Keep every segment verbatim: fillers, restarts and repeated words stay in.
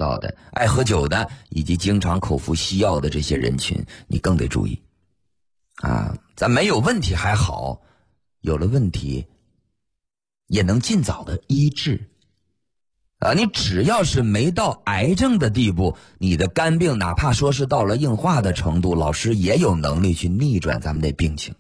到的、爱喝酒的，以及经常口服西药的这些人群，你更得注意啊。咱没有问题还好，有了问题也能尽早的医治啊。你只要是没到癌症的地步，你的肝病哪怕说是到了硬化的程度，老师也有能力去逆转咱们的病情。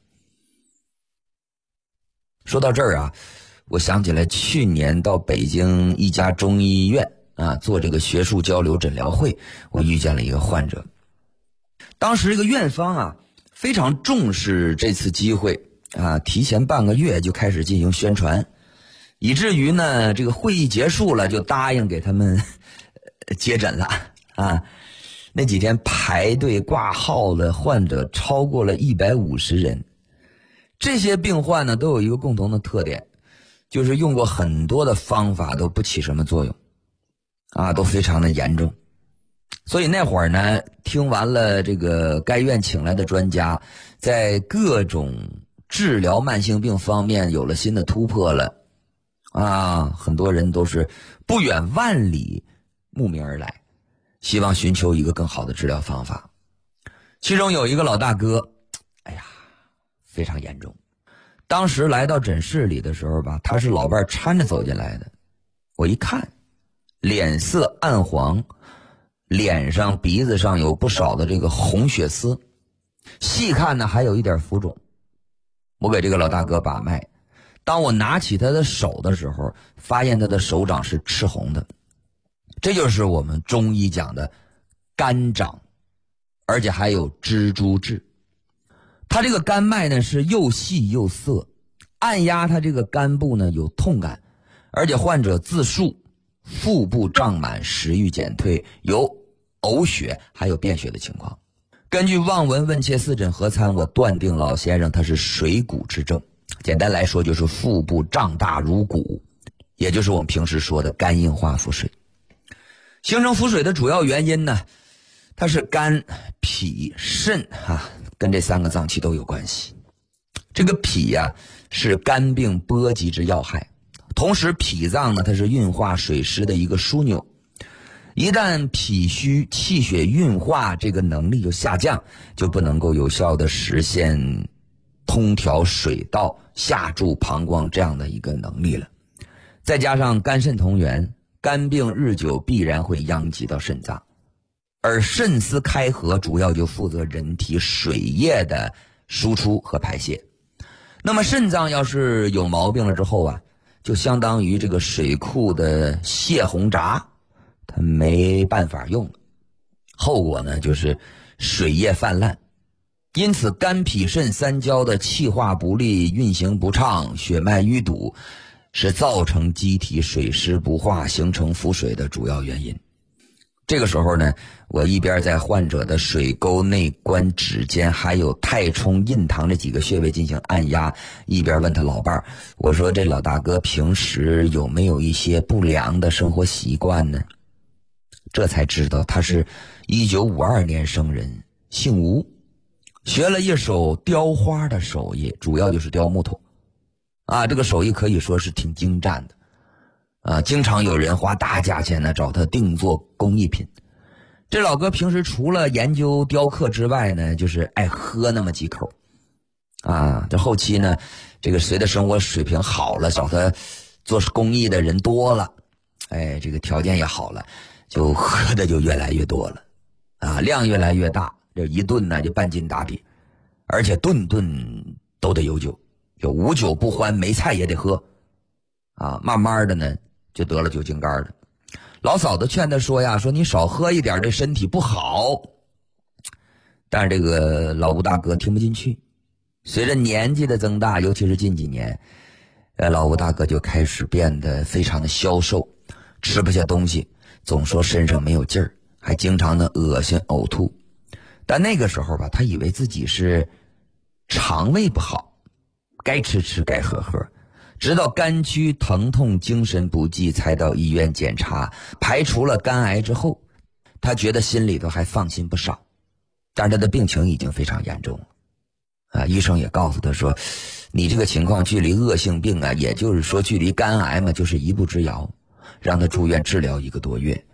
说到这儿啊，我想起来去年到北京一家中医院啊做这个学术交流诊疗会，我遇见了一个患者。当时这个院方啊非常重视这次机会啊，提前半个月就开始进行宣传，以至于呢这个会议结束了就答应给他们接诊了啊。那几天排队挂号的患者超过了一百五十人。这些病患呢都有一个共同的特点，就是用过很多的方法都不起什么作用啊，都非常的严重。所以那会儿呢，听完了这个该院请来的专家在各种治疗慢性病方面有了新的突破了啊，很多人都是不远万里慕名而来，希望寻求一个更好的治疗方法。其中有一个老大哥，哎呀非常严重。当时来到诊室里的时候吧，他是老伴搀着走进来的。我一看，脸色暗黄，脸上鼻子上有不少的这个红血丝，细看呢还有一点浮肿。我给这个老大哥把脉，当我拿起他的手的时候，发现他的手掌是赤红的。这就是我们中医讲的肝掌，而且还有蜘蛛痣。他这个肝脉呢是又细又涩，按压他这个肝部呢有痛感，而且患者自述腹部胀满，食欲减退，有呕血还有便血的情况。根据望闻问切四诊合参，我断定老先生他是水谷之症，简单来说就是腹部胀大如谷，也就是我们平时说的肝硬化腹水。形成腹水的主要原因呢，它是肝、脾、肾啊，跟这三个脏器都有关系。这个脾呀、啊、是肝病波及之要害，同时脾脏呢它是运化水湿的一个枢纽。一旦脾虚，气血运化这个能力就下降，就不能够有效的实现通调水道、下注膀胱这样的一个能力了。再加上肝肾同源，肝病日久必然会殃及到肾脏，而肾丝开合主要就负责人体水液的输出和排泄。那么肾脏要是有毛病了之后啊，就相当于这个水库的泄洪闸，它没办法用，后果呢就是水液泛滥。因此肝脾肾三焦的气化不利、运行不畅、血脉淤堵，是造成机体水湿不化形成腹水的主要原因。这个时候呢，我一边在患者的水沟、内关、指尖还有太冲、印堂这几个穴位进行按压，一边问他老伴儿，我说这老大哥平时有没有一些不良的生活习惯呢？这才知道他是一九五二年生人，姓吴，学了一手雕花的手艺，主要就是雕木头啊，这个手艺可以说是挺精湛的啊，经常有人花大价钱呢找他定做工艺品。这老哥平时除了研究雕刻之外呢，就是爱喝那么几口啊。这后期呢，这个随着生活水平好了，找他做工艺的人多了，哎，这个条件也好了，就喝的就越来越多了啊，量越来越大，这一顿呢就半斤打底，而且顿顿都得有酒，有无酒不欢，没菜也得喝啊。慢慢的呢就得了酒精肝了。老嫂子劝他说呀，说你少喝一点对身体不好，但是这个老吴大哥听不进去。随着年纪的增大，尤其是近几年，呃，老吴大哥就开始变得非常的消瘦，吃不下东西，总说身上没有劲儿，还经常的恶心呕吐。但那个时候吧，他以为自己是肠胃不好，该吃吃该喝喝，直到肝区疼痛精神不济才到医院检查，排除了肝癌之后，他觉得心里头还放心不少。但是他的病情已经非常严重了啊，医生也告诉他说，你这个情况距离恶性病啊，也就是说距离肝癌嘛，就是一步之遥，让他住院治疗一个多月，